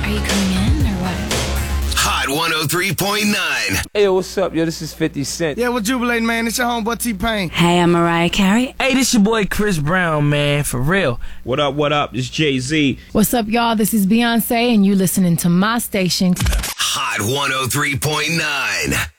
Are you coming in or what? Hot 103.9. Hey, yo, what's up, yo? This is 50 Cent. Yeah, we're jubilating, man. It's your homeboy T-Pain. Hey, I'm Mariah Carey. Hey, this your boy Chris Brown, man, for real. What up, it's Jay-Z. What's up, y'all? This is Beyonce, and you listening to my station. Hot 103.9.